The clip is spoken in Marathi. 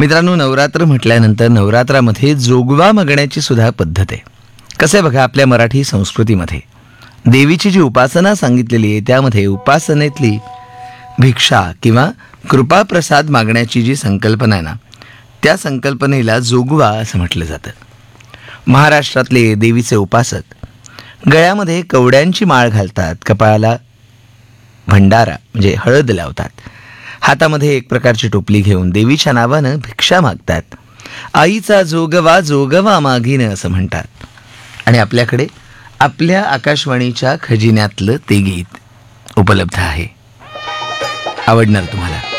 मित्रांनो, नवरात्र म्हटल्यानंतर नवरात्रामध्ये जोगवा मागण्याची सुद्धा पद्धत आहे. कसं आहे बघा, आपल्या मराठी संस्कृतीमध्ये देवीची जी उपासना सांगितलेली आहे त्यामध्ये उपासनेतली भिक्षा किंवा कृपाप्रसाद मागण्याची जी संकल्पना आहे ना, त्या संकल्पनेला जोगवा असं म्हटलं जातं. महाराष्ट्रातले देवीचे उपासक गळ्यामध्ये कवड्यांची माळ घालतात, कपाळाला भंडारा म्हणजे हळद लावतात, हातामध्ये एक प्रकारची टोपली घेऊन देवीच्या नावानं भिक्षा मागतात. आईचा जोगवा जोगवा मागीन असं म्हणतात. आणि आपल्याकडे आपल्या आकाशवाणीच्या खजिन्यातलं ते गीत उपलब्ध आहे, आवडणार तुम्हाला.